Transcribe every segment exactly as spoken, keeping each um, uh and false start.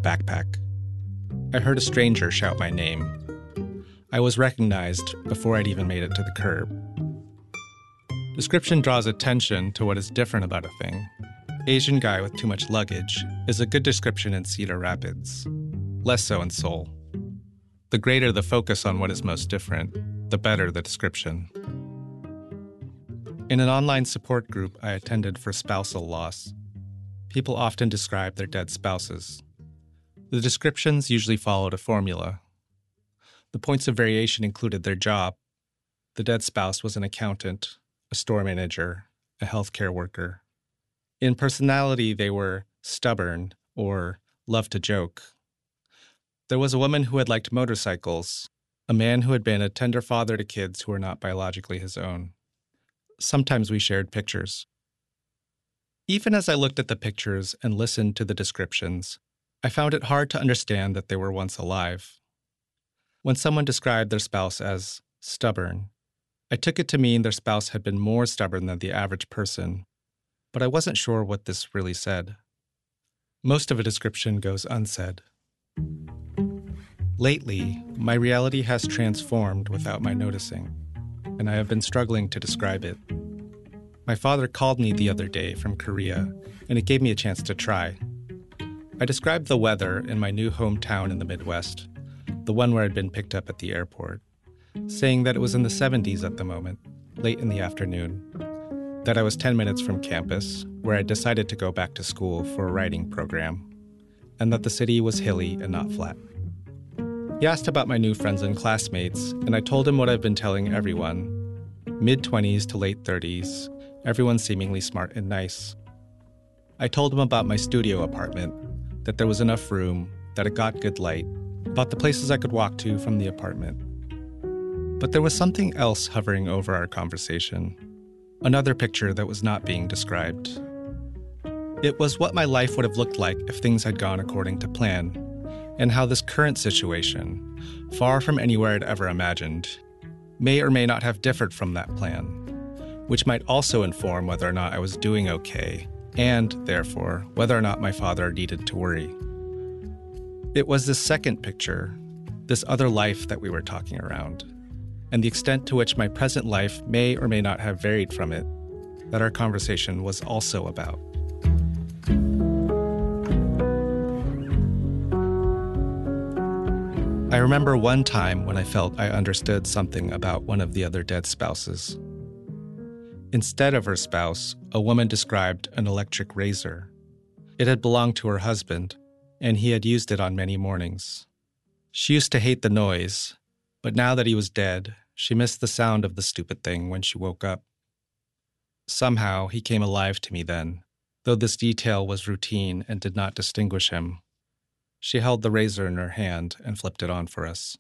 backpack. I heard a stranger shout my name. I was recognized before I'd even made it to the curb. Description draws attention to what is different about a thing. Asian guy with too much luggage is a good description in Cedar Rapids, less so in Seoul. The greater the focus on what is most different, the better the description. In an online support group I attended for spousal loss, people often describe their dead spouses. The descriptions usually followed a formula. The points of variation included their job. The dead spouse was an accountant, a store manager, a healthcare worker. In personality, they were stubborn or loved to joke. There was a woman who had liked motorcycles, a man who had been a tender father to kids who were not biologically his own. Sometimes we shared pictures. Even as I looked at the pictures and listened to the descriptions, I found it hard to understand that they were once alive. When someone described their spouse as stubborn, I took it to mean their spouse had been more stubborn than the average person, but I wasn't sure what this really said. Most of a description goes unsaid. Lately, my reality has transformed without my noticing, and I have been struggling to describe it. My father called me the other day from Korea, and it gave me a chance to try. I described the weather in my new hometown in the Midwest, the one where I'd been picked up at the airport, saying that it was in the seventies at the moment, late in the afternoon, that I was ten minutes from campus, where I decided to go back to school for a writing program, and that the city was hilly and not flat. He asked about my new friends and classmates, and I told him what I've been telling everyone. Mid-twenties to late thirties, everyone seemingly smart and nice. I told him about my studio apartment, that there was enough room, that it got good light, about the places I could walk to from the apartment. But there was something else hovering over our conversation, another picture that was not being described. It was what my life would have looked like if things had gone according to plan, and how this current situation, far from anywhere I'd ever imagined, may or may not have differed from that plan, which might also inform whether or not I was doing okay, and, therefore, whether or not my father needed to worry. It was this second picture, this other life that we were talking around, and the extent to which my present life may or may not have varied from it, that our conversation was also about. I remember one time when I felt I understood something about one of the other dead spouses. Instead of her spouse, a woman described an electric razor. It had belonged to her husband, and he had used it on many mornings. She used to hate the noise, but now that he was dead, she missed the sound of the stupid thing when she woke up. Somehow, he came alive to me then, though this detail was routine and did not distinguish him. She held the razor in her hand and flipped it on for us.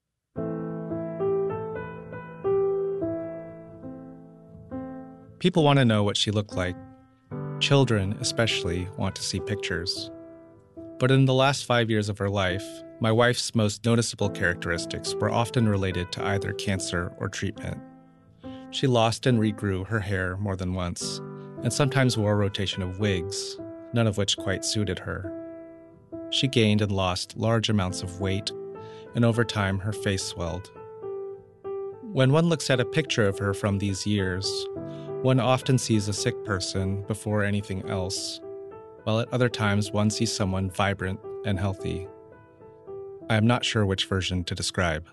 People want to know what she looked like. Children, especially, want to see pictures. But in the last five years of her life, my wife's most noticeable characteristics were often related to either cancer or treatment. She lost and regrew her hair more than once, and sometimes wore a rotation of wigs, none of which quite suited her. She gained and lost large amounts of weight, and over time her face swelled. When one looks at a picture of her from these years, one often sees a sick person before anything else, while at other times one sees someone vibrant and healthy. I am not sure which version to describe.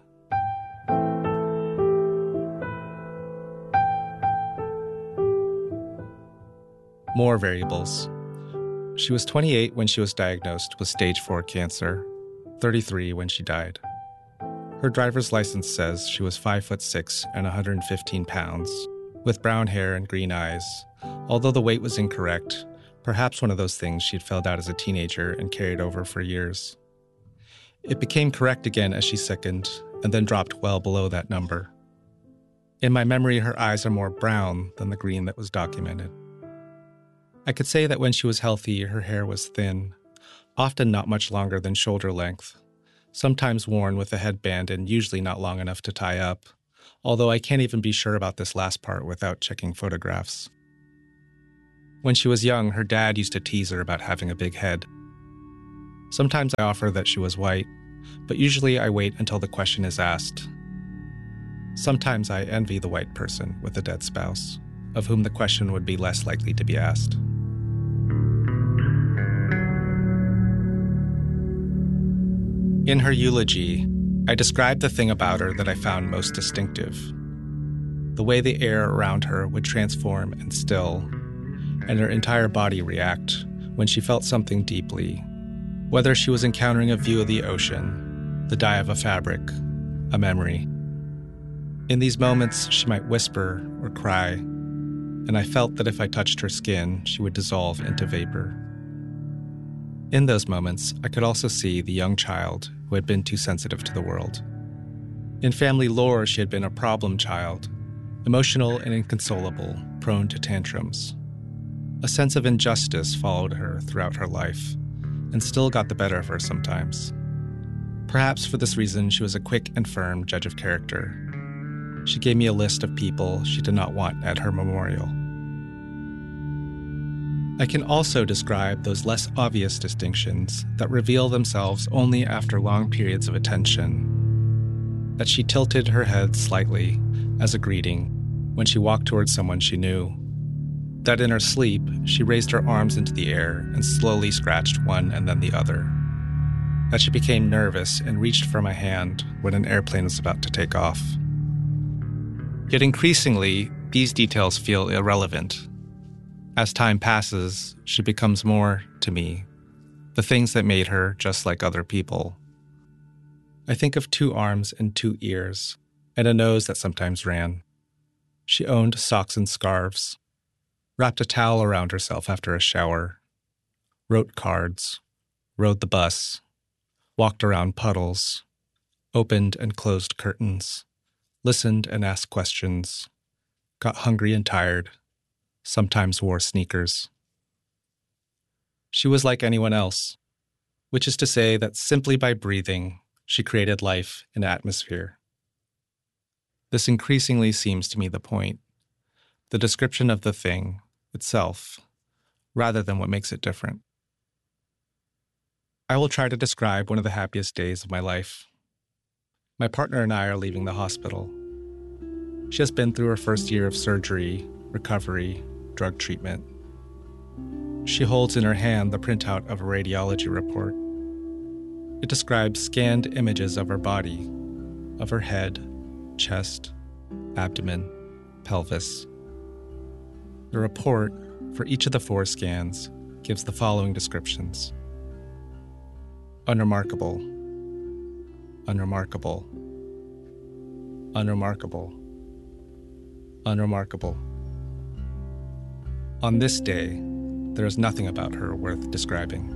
More variables. She was twenty-eight when she was diagnosed with stage four cancer, thirty-three when she died. Her driver's license says she was five foot six and one hundred fifteen pounds, with brown hair and green eyes, although the weight was incorrect, perhaps one of those things she'd filled out as a teenager and carried over for years. It became correct again as she sickened, and then dropped well below that number. In my memory, her eyes are more brown than the green that was documented. I could say that when she was healthy, her hair was thin, often not much longer than shoulder length, sometimes worn with a headband and usually not long enough to tie up, although I can't even be sure about this last part without checking photographs. When she was young, her dad used to tease her about having a big head. Sometimes I offer that she was white, but usually I wait until the question is asked. Sometimes I envy the white person with a dead spouse, of whom the question would be less likely to be asked. In her eulogy, I described the thing about her that I found most distinctive. The way the air around her would transform and still, and her entire body react when she felt something deeply, whether she was encountering a view of the ocean, the dye of a fabric, a memory. In these moments, she might whisper or cry, and I felt that if I touched her skin, she would dissolve into vapor. In those moments, I could also see the young child who had been too sensitive to the world. In family lore, she had been a problem child, emotional and inconsolable, prone to tantrums. A sense of injustice followed her throughout her life, and still got the better of her sometimes. Perhaps for this reason, she was a quick and firm judge of character. She gave me a list of people she did not want at her memorial. I can also describe those less obvious distinctions that reveal themselves only after long periods of attention. That she tilted her head slightly as a greeting when she walked towards someone she knew. That in her sleep, she raised her arms into the air and slowly scratched one and then the other. That she became nervous and reached for my hand when an airplane was about to take off. Yet increasingly, these details feel irrelevant. As time passes, she becomes more, to me, the things that made her just like other people. I think of two arms and two ears, and a nose that sometimes ran. She owned socks and scarves, wrapped a towel around herself after a shower, wrote cards, rode the bus, walked around puddles, opened and closed curtains, listened and asked questions, got hungry and tired, sometimes wore sneakers. She was like anyone else, which is to say that simply by breathing, she created life and atmosphere. This increasingly seems to me the point, the description of the thing itself, rather than what makes it different. I will try to describe one of the happiest days of my life. My partner and I are leaving the hospital. She has been through her first year of surgery, recovery, drug treatment. She holds in her hand the printout of a radiology report. It describes scanned images of her body, of her head, chest, abdomen, pelvis. The report, for each of the four scans, gives the following descriptions. Unremarkable, unremarkable, unremarkable, unremarkable. On this day, there is nothing about her worth describing.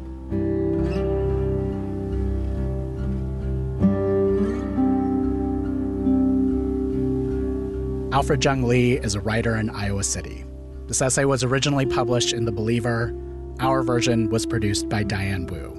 Alfred Jung Lee is a writer in Iowa City. This essay was originally published in The Believer. Our version was produced by Diane Wu.